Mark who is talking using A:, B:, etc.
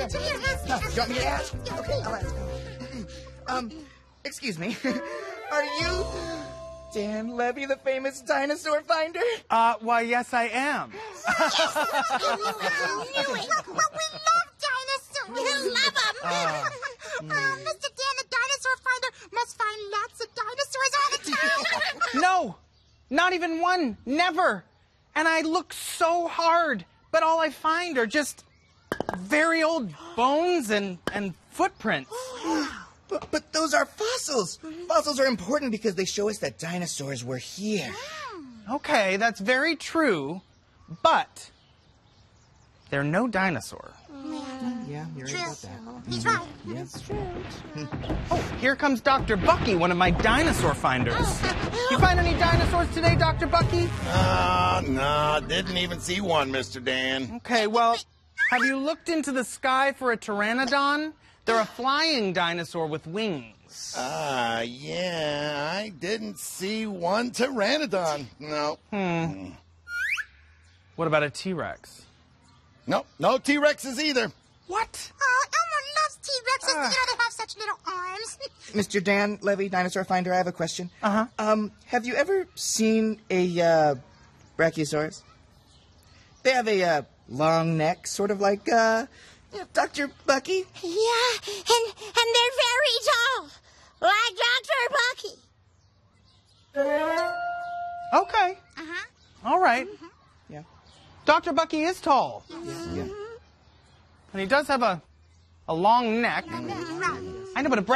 A: No, you want me to ask? Okay, I'll ask. Excuse me. Are you Dan Levy, the famous dinosaur finder?
B: Why, yes, I am.
C: Yes! I knew it! But we love dinosaurs! We love them! Mr. Dan, the dinosaur finder, must find lots of dinosaurs all the time!
B: No! Not even one! Never! And I look so hard, but all I find are just very old bones and footprints.
A: But those are fossils. Fossils are important because they show us that dinosaurs were here.
B: Okay, that's very true, but they're no dinosaur.
A: Yeah, you're right about that.
C: He's right.
A: Yes.
B: Oh, here comes Dr. Bucky, one of my dinosaur finders. You find any dinosaurs today, Dr. Bucky?
D: No, didn't even see one, Mr. Dan.
B: Okay, well, have you looked into the sky for a pteranodon? They're a flying dinosaur with wings.
D: Yeah, I didn't see one pteranodon. No.
B: What about a T-Rex?
D: No T-Rexes either.
B: What?
C: Elmo loves T-Rexes. They have such little arms.
A: Mr. Dan Levy, dinosaur finder, I have a question.
B: Uh-huh.
A: Have you ever seen a Brachiosaurus? They have a long neck, sort of like Dr. Bucky.
C: Yeah, and they're very tall, like Dr. Bucky.
B: Okay. All right.
A: Yeah.
B: Dr. Bucky is tall.
A: Yeah.
B: And he does have a long neck. I know, but a